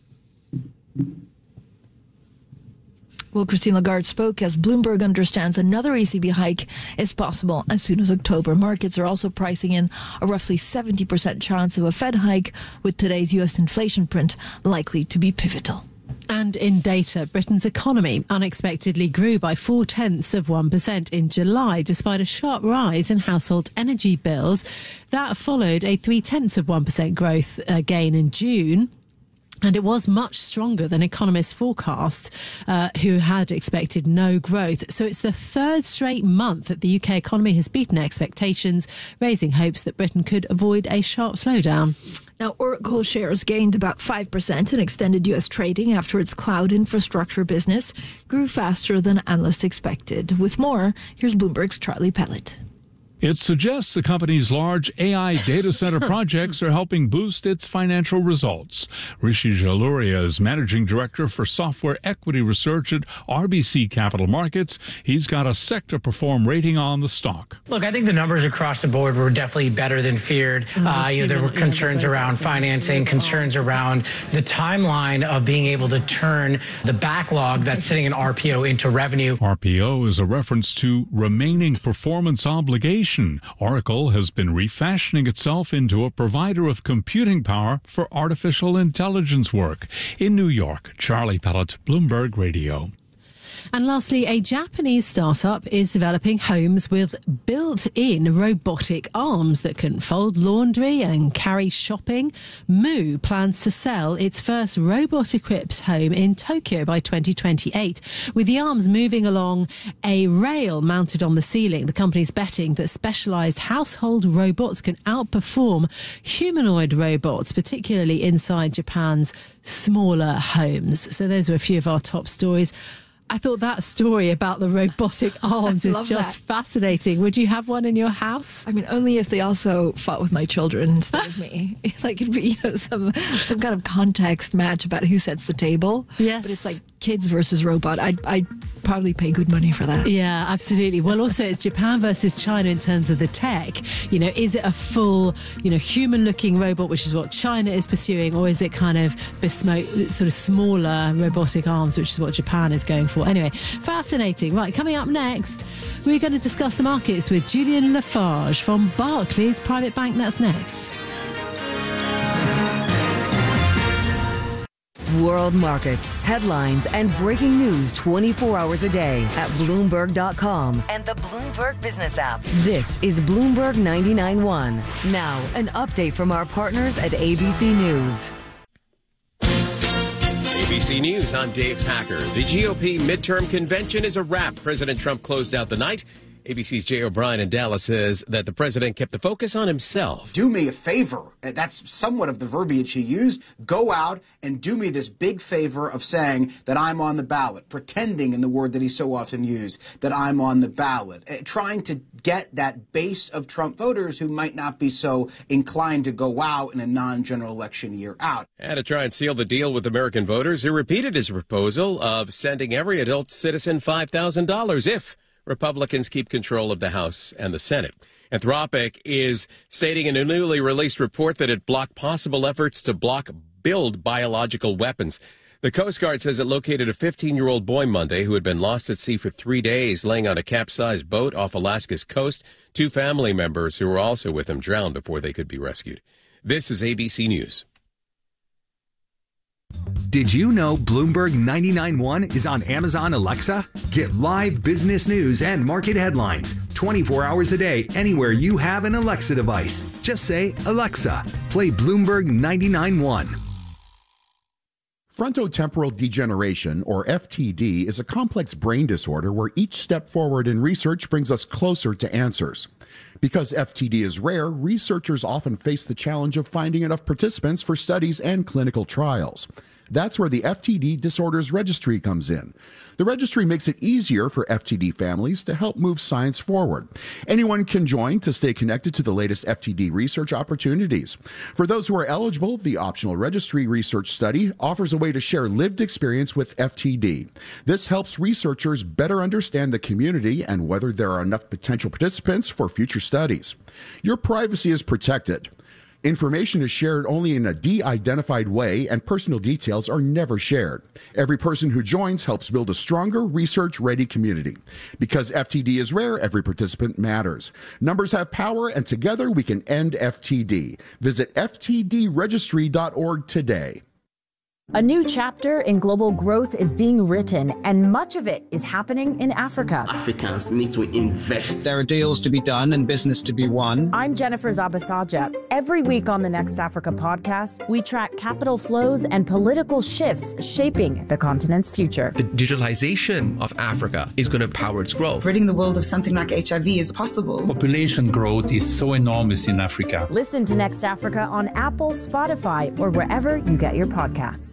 Well, Christine Lagarde spoke as Bloomberg understands another E C B hike is possible as soon as October. Markets are also pricing in a roughly seventy percent chance of a Fed hike, with today's U S inflation print likely to be pivotal. And in data, Britain's economy unexpectedly grew by four tenths of one percent in July, despite a sharp rise in household energy bills. That followed a three tenths of one percent growth uh, gain in June. And it was much stronger than economists forecast, uh, who had expected no growth. So it's the third straight month that the U K economy has beaten expectations, raising hopes that Britain could avoid a sharp slowdown. Now, Oracle shares gained about five percent in extended U S trading after its cloud infrastructure business grew faster than analysts expected. With more, here's Bloomberg's Charlie Pellet. It suggests the company's large A I data center projects are helping boost its financial results. Rishi Jaluria is managing director for software equity research at R B C Capital Markets. He's got a sector perform rating on the stock. Look, I think the numbers across the board were definitely better than feared. Uh, you know, there were concerns around financing, concerns around the timeline of being able to turn the backlog that's sitting in R P O into revenue. R P O is a reference to remaining performance obligations. Oracle has been refashioning itself into a provider of computing power for artificial intelligence work. In New York, Charlie Pellet, Bloomberg Radio. And lastly, a Japanese startup is developing homes with built-in robotic arms that can fold laundry and carry shopping. Moo plans to sell its first robot-equipped home in Tokyo by twenty twenty-eight, with the arms moving along a rail mounted on the ceiling. The company's betting that specialised household robots can outperform humanoid robots, particularly inside Japan's smaller homes. So those are a few of our top stories. I thought that story about the robotic arms is just that. fascinating. Would you have one in your house? I mean, only if they also fought with my children instead of me. Like it'd be, you know, some some kind of context match about who sets the table. Yes. But it's like kids versus robot. I'd, I'd probably pay good money for that. Yeah, absolutely. Well, also it's Japan versus China in terms of the tech. You know, is it a full, you know, human-looking robot, which is what China is pursuing, or is it kind of bespoke, sort of smaller robotic arms, which is what Japan is going for? Anyway, fascinating. Right, coming up next, we're going to discuss the markets with Julian Lafarge from Barclays Private Bank. That's next. World markets, headlines, and breaking news twenty-four hours a day at Bloomberg dot com and the Bloomberg Business app. This is Bloomberg ninety-nine point one. Now, an update from our partners at A B C News. A B C News, I'm Dave Packer. The G O P midterm convention is a wrap. President Trump closed out the night. A B C's Jay O'Brien in Dallas says that the president kept the focus on himself. Do me a favor. That's somewhat of the verbiage he used. Go out and do me this big favor of saying that I'm on the ballot, pretending, in the word that he so often used, that I'm on the ballot, uh, trying to get that base of Trump voters who might not be so inclined to go out in a non-general election year out. And to try and seal the deal with American voters, he repeated his proposal of sending every adult citizen five thousand dollars if Republicans keep control of the House and the Senate. Anthropic is stating in a newly released report that it blocked possible efforts to block build biological weapons. The Coast Guard says it located a fifteen-year-old boy Monday who had been lost at sea for three days, laying on a capsized boat off Alaska's coast. Two family members who were also with him drowned before they could be rescued. This is A B C News. Did you know Bloomberg ninety-nine point one is on Amazon Alexa? Get live business news and market headlines twenty-four hours a day anywhere you have an Alexa device. Just say, Alexa, play Bloomberg ninety-nine point one. Frontotemporal degeneration, or F T D, is a complex brain disorder where each step forward in research brings us closer to answers. Because F T D is rare, researchers often face the challenge of finding enough participants for studies and clinical trials. That's where the F T D Disorders Registry comes in. The registry makes it easier for F T D families to help move science forward. Anyone can join to stay connected to the latest F T D research opportunities. For those who are eligible, the optional registry research study offers a way to share lived experience with F T D. This helps researchers better understand the community and whether there are enough potential participants for future studies. Your privacy is protected. Information is shared only in a de-identified way, and personal details are never shared. Every person who joins helps build a stronger, research-ready community. Because F T D is rare, every participant matters. Numbers have power, and together we can end F T D. Visit F T D registry dot org today. A new chapter in global growth is being written, and much of it is happening in Africa. Africans need to invest. There are deals to be done and business to be won. I'm Jennifer Zabasaja. Every week on the Next Africa podcast, we track capital flows and political shifts shaping the continent's future. The digitalization of Africa is going to power its growth. Ridding the world of something like H I V is possible. Population growth is so enormous in Africa. Listen to Next Africa on Apple, Spotify, or wherever you get your podcasts.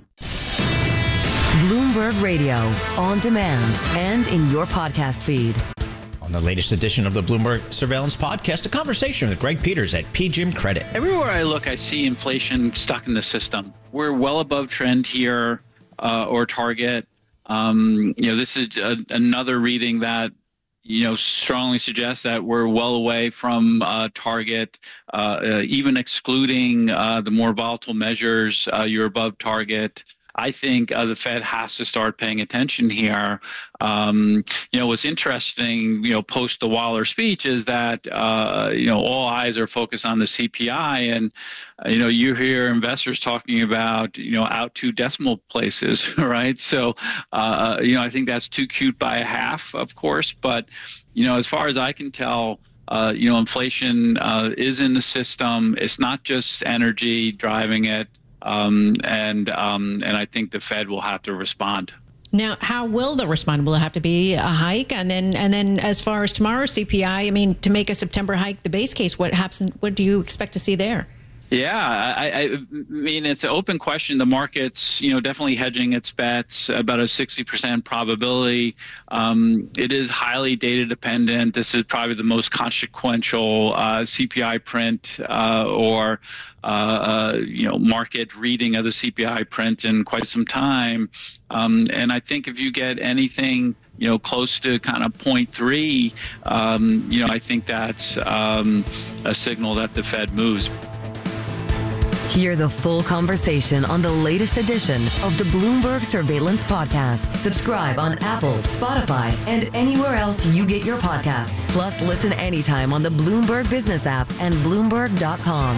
Bloomberg Radio, on demand and in your podcast feed. On the latest edition of the Bloomberg Surveillance Podcast, a conversation with Greg Peters at P G I M Credit. Everywhere I look, I see inflation stuck in the system. We're well above trend here, uh, or target. Um, you know, this is a, another reading that, you know, strongly suggests that we're well away from uh, target. Uh, uh, even excluding uh, the more volatile measures, uh, you're above target. I think uh, the Fed has to start paying attention here. Um, you know, what's interesting, you know, post the Waller speech is that, uh, you know, all eyes are focused on the C P I. And, uh, you know, you hear investors talking about, you know, out two decimal places, right? So, uh, you know, I think that's too cute by a half, of course. But, you know, as far as I can tell, Uh, you know, inflation uh, is in the system. It's not just energy driving it, um, and um, and I think the Fed will have to respond. Now, how will the respond? Will it have to be a hike? And then, and then, as far as tomorrow's C P I, I mean, to make a September hike, the base case, what happens? What do you expect to see there? Yeah, I, I mean, it's an open question. The market's, you know, definitely hedging its bets, about a sixty percent probability. Um, it is highly data dependent. This is probably the most consequential uh, C P I print uh, or, uh, uh, you know, market reading of the C P I print in quite some time. Um, and I think if you get anything, you know, close to kind of zero point three, um, you know, I think that's um, a signal that the Fed moves. Hear the full conversation on the latest edition of the Bloomberg Surveillance Podcast. Subscribe on Apple, Spotify, and anywhere else you get your podcasts. Plus, listen anytime on the Bloomberg Business app and Bloomberg dot com.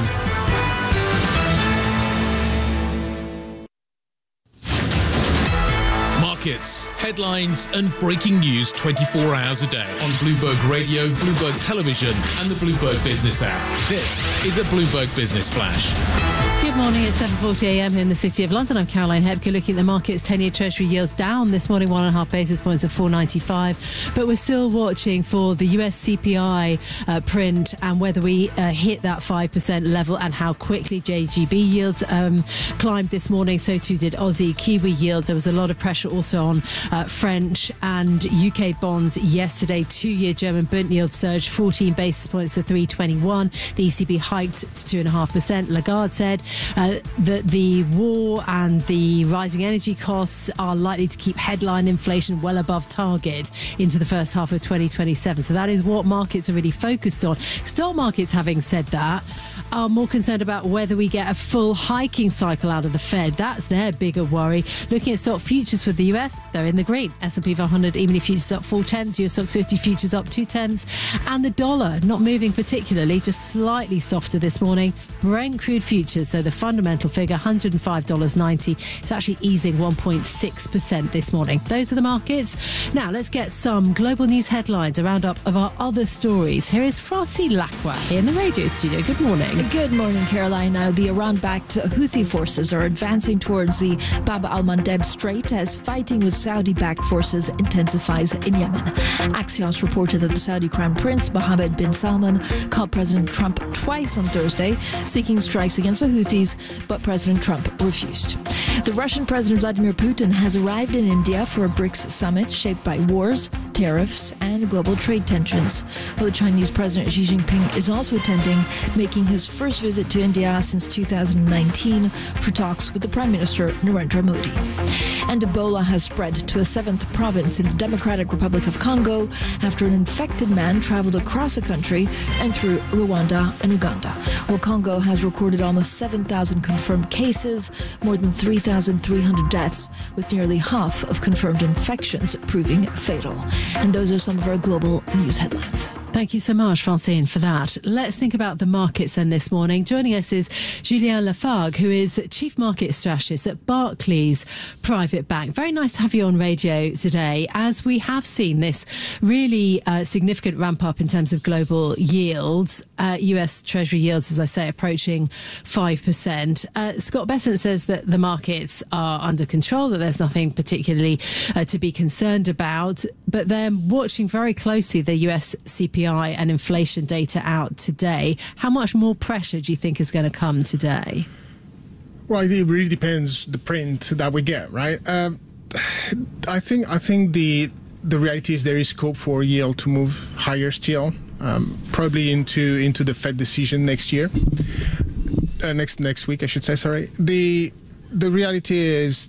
Markets, headlines, and breaking news twenty-four hours a day on Bloomberg Radio, Bloomberg Television, and the Bloomberg Business app. This is a Bloomberg Business Flash. Good morning. It's seven forty a m here in the City of London. I'm Caroline Hebke. Looking at the markets, ten-year Treasury yields down this morning, one and a half basis points at four ninety-five. But we're still watching for the U S C P I uh, print and whether we uh, hit that five percent level and how quickly J G B yields um, climbed this morning. So too did Aussie Kiwi yields. There was a lot of pressure also on uh, French and U K bonds yesterday. Two-year German Bund yield surged fourteen basis points to three twenty-one. The E C B hiked to two point five percent. Lagarde said uh, that the war and the rising energy costs are likely to keep headline inflation well above target into the first half of twenty twenty-seven. So that is what markets are really focused on. Stock markets, having said that, are more concerned about whether we get a full hiking cycle out of the Fed. That's their bigger worry. Looking at stock futures for the U S, they're in the green. S and P five hundred E-mini futures up four tenths, U S Stoxx fifty futures up two tenths, and the dollar not moving particularly, just slightly softer this morning. Brent crude futures, so the fundamental figure, one hundred five dollars ninety. It's actually easing one point six percent this morning. Those are the markets. Now let's get some global news headlines, a roundup of our other stories. Here is Francine Lacqua here in the radio studio. Good morning. Good morning, Caroline. Now, the Iran-backed Houthi forces are advancing towards the Bab al-Mandeb Strait as fighting with Saudi-backed forces intensifies in Yemen. Axios reported that the Saudi Crown Prince Mohammed bin Salman called President Trump twice on Thursday, seeking strikes against the Houthis, but President Trump refused. The Russian President Vladimir Putin has arrived in India for a BRICS summit shaped by wars, tariffs, and global trade tensions. While the Chinese President Xi Jinping is also attending, making his first visit to India since two thousand nineteen for talks with the Prime Minister Narendra Modi. And Ebola has spread to a seventh province in the Democratic Republic of Congo after an infected man traveled across the country and through Rwanda and Uganda. While Congo has recorded almost seven thousand confirmed cases, more than three thousand three hundred deaths, with nearly half of confirmed infections proving fatal. And those are some of our global news headlines. Thank you so much, Francine, for that. Let's think about the markets then this morning. Joining us is Julien Lafargue, who is Chief Market Strategist at Barclays Private Bank. Very nice to have you on radio today, as we have seen this really uh, significant ramp up in terms of global yields. Uh, U S Treasury yields, as I say, approaching five percent. Uh, Scott Bessent says that the markets are under control, that there's nothing particularly uh, to be concerned about, but they're watching very closely the U S C P I and inflation data out today. How much more pressure do you think is going to come today? Well, it really depends the print that we get, right? Um, I think I think the the reality is there is scope for yield to move higher still, um, probably into into the Fed decision next year, uh, next next week, I should say. Sorry. The the reality is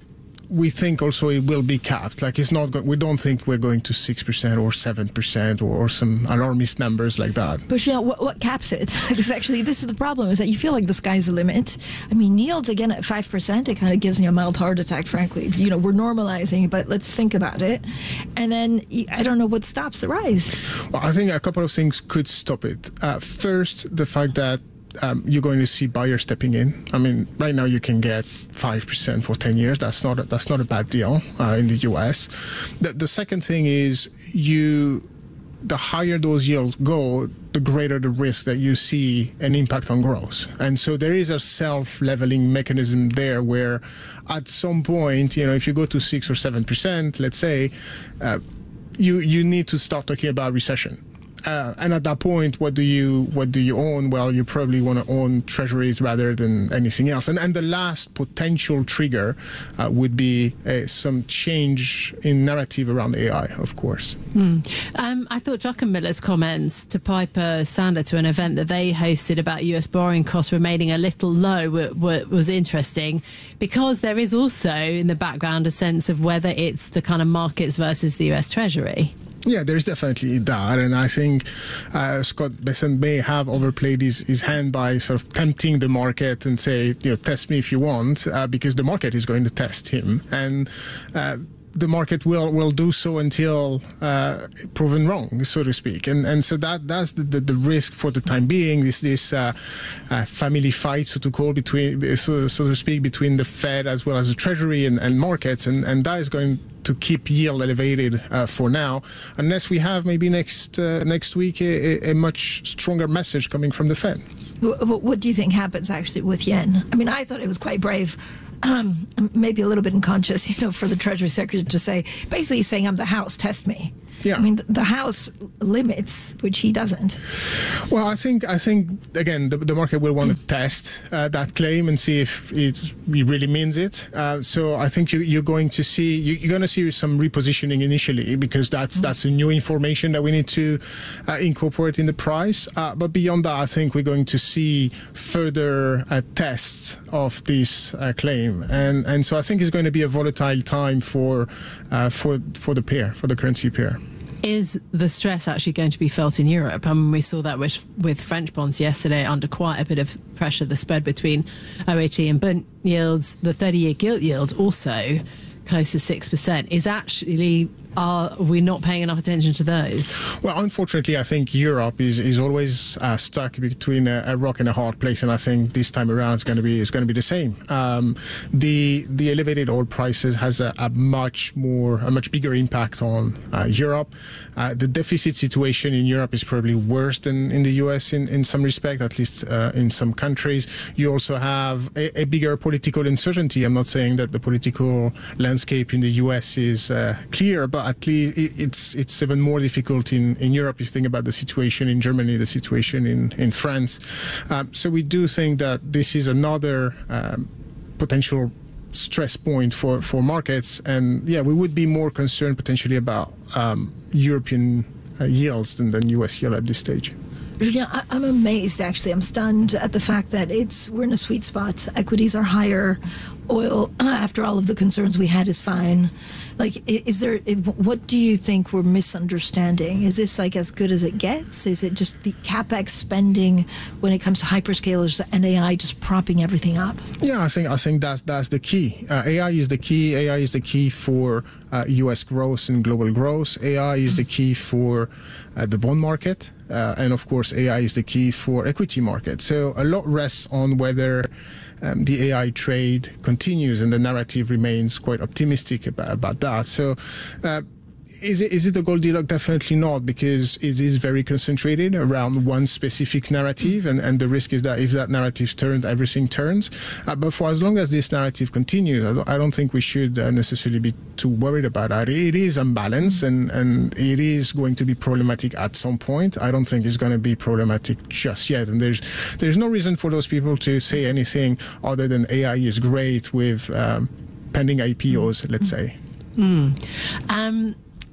we think also it will be capped. Like it's not. Go- we don't think we're going to six percent or seven percent or, or some alarmist numbers like that. But you know, what, what caps it? Because actually, this is the problem: is that you feel like the sky's the limit. I mean, yields again at five percent, it kind of gives me a mild heart attack. Frankly, you know, we're normalizing, but let's think about it. And then I don't know what stops the rise. Well, I think a couple of things could stop it. Uh, first, the fact that Um, you're going to see buyers stepping in. I mean, right now you can get five percent for ten years. That's not a, that's not a bad deal uh, in the U S. The, the second thing is you, the higher those yields go, the greater the risk that you see an impact on growth. And so there is a self-leveling mechanism there where at some point, you know, if you go to six or seven percent, let's say, uh, you you need to start talking about recession. Uh, and at that point, what do you what do you own? Well, you probably want to own treasuries rather than anything else. And and the last potential trigger uh, would be uh, some change in narrative around A I, of course. Hmm. Um, I thought Druckenmiller's comments to Piper Sandler to an event that they hosted about U S borrowing costs remaining a little low were, were, was interesting, because there is also in the background a sense of whether it's the kind of markets versus the U S Treasury. Yeah, there's definitely that, and I think uh, Scott Bessent may have overplayed his, his hand by sort of tempting the market and say, you know, test me if you want, uh, because the market is going to test him, and uh, the market will, will do so until uh, proven wrong, so to speak, and and so that that's the, the, the risk for the time being. This this uh, uh, family fight, so to call, between so, so to speak, between the Fed as well as the Treasury and, and markets, and, and that is going to keep yield elevated uh, for now, unless we have maybe next uh, next week a, a much stronger message coming from the Fed. What, what do you think happens actually with yen? I mean, I thought it was quite brave, um, maybe a little bit unconscious, you know, for the Treasury Secretary to say, basically saying, "I'm the House, test me." Yeah. I mean, the House limits, which he doesn't. Well, I think, I think again, the, the market will want to test uh, that claim and see if it, he really means it. Uh, so I think you, you're going to see, you, you're going to see some repositioning initially, because that's mm-hmm. that's a new information that we need to uh, incorporate in the price. Uh, but beyond that, I think we're going to see further uh, tests of this uh, claim, and and so I think it's going to be a volatile time for uh, for for the pair, for the currency pair. Is the stress actually going to be felt in Europe? I mean, we saw that with, with French bonds yesterday under quite a bit of pressure. The spread between O A T and bond yields, the thirty-year gilt yield also close to six percent. Is actually, are we not paying enough attention to those? Well, unfortunately, I think Europe is, is always uh, stuck between a, a rock and a hard place, and I think this time around it's going to be it's going to be the same. Um, the the elevated oil prices has a, a much more a much bigger impact on uh, Europe. Uh, the deficit situation in Europe is probably worse than in the U S in, in some respect, at least uh, in some countries. You also have a, a bigger political uncertainty. I'm not saying that the political landscape in the U S is uh, clear, but at least it's it's even more difficult in, in Europe. If you think about the situation in Germany, the situation in, in France. Um, so we do think that this is another um, potential stress point for, for markets. And yeah, we would be more concerned potentially about um, European uh, yields than, than U S yield at this stage. Julien, I, I'm amazed, actually. I'm stunned at the fact that it's we're in a sweet spot. Equities are higher. Oil, uh, after all of the concerns we had, is fine. Like, is there, what do you think we're misunderstanding? Is this like as good as it gets? Is it just the CapEx spending when it comes to hyperscalers and A I just propping everything up? Yeah, I think I think that's that's the key. Uh, A I is the key. A I is the key for uh, U S growth and global growth. A I is the key for uh, the bond market. Uh, and of course, A I is the key for equity market. So a lot rests on whether um, the A I trade continues, and the narrative remains quite optimistic about, about that. So uh, is it, is it a Goldilocks? Definitely not, because it is very concentrated around one specific narrative, and, and the risk is that if that narrative turns, everything turns. Uh, but for as long as this narrative continues, I don't, I don't think we should uh, necessarily be too worried about that. It is unbalanced, and, and it is going to be problematic at some point. I don't think it's going to be problematic just yet. And there's there's no reason for those people to say anything other than A I is great with um, pending I P Os, let's say. Mm. Um,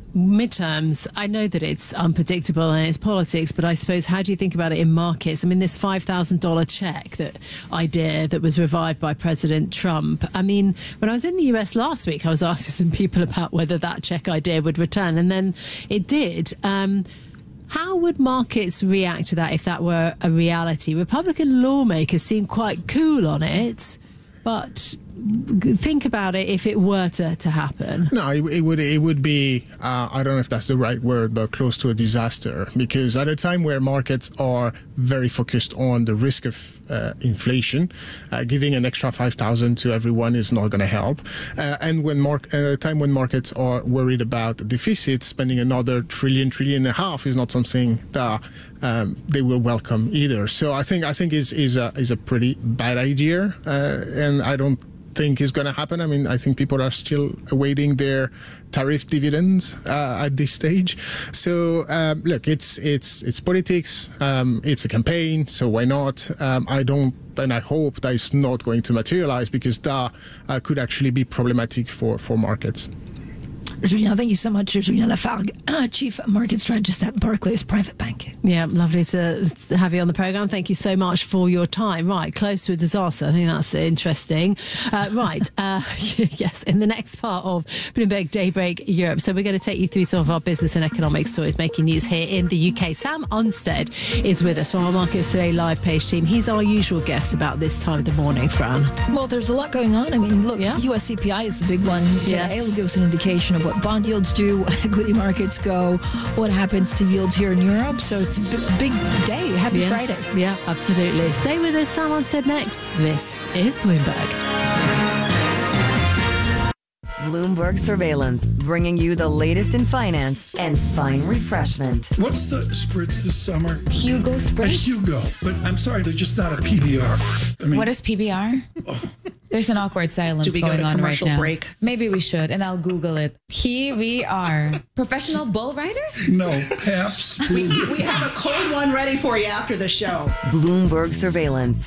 midterms, I know that it's unpredictable and it's politics, but I suppose how do you think about it in markets? I mean, this five thousand dollars check that idea that was revived by President Trump. I mean, when I was in the U S last week, I was asking some people about whether that check idea would return, and then it did. Um, How would markets react to that if that were a reality? Republican lawmakers seem quite cool on it, but think about it if it were to, to happen. No, it, it would it would be, uh, I don't know if that's the right word, but close to a disaster. Because at a time where markets are very focused on the risk of uh, inflation, uh, giving an extra five thousand to everyone is not going to help. Uh, and when mar- at a time when markets are worried about deficit, spending another trillion, trillion and a half is not something that um, they will welcome either. So I think I think is is a is a pretty bad idea, uh, and I don't think is going to happen. I mean, I think people are still awaiting their tariff dividends uh, at this stage. So um, look, it's it's it's politics. Um, it's a campaign, so why not? Um, I don't, and I hope that it's not going to materialize, because that uh, could actually be problematic for for markets. Julien, thank you so much. Julien Lafargue, Chief Market Strategist at Barclays Private Bank. Yeah, lovely to have you on the programme. Thank you so much for your time. Right, close to a disaster. I think that's interesting. Uh, right, uh, yes, in the next part of Bloomberg Daybreak Europe. So we're going to take you through some of our business and economic stories making news here in the U K. Sam Unstead is with us from our Markets Today live page team. He's our usual guest about this time of the morning, Fran. Well, there's a lot going on. I mean, look, yeah. U S C P I is the big one today. Yes. It'll give us an indication of what bond yields do, what equity markets go, what happens to yields here in Europe. So it's a big day. Happy yeah. Friday. Yeah, absolutely. Stay with us. Sam Unstead next. This is Bloomberg. Bloomberg Surveillance, bringing you the latest in finance and fine refreshment. What's the spritz this summer? Hugo Spritz? A Hugo, but I'm sorry, they're just not a P B R. I mean, what is P B R? Oh. There's an awkward silence going going on right now. Break? Maybe we should, and I'll Google it. P B R. Professional bull riders? No, Pabst. we, we have a cold one ready for you after the show. Bloomberg Surveillance,